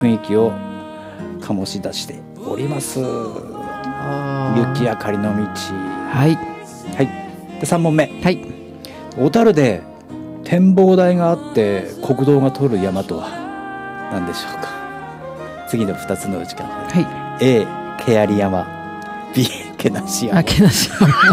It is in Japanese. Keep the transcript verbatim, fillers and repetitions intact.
雰囲気を醸し出しております。雪明かりの道。 はい、 はい、でさん問目。 はい、 小樽で展望台があって国道が通る山とは何でしょうか。次のふたつのうちから、 はい、 A 毛槍山、 B 毛無し山。 あ、けなし山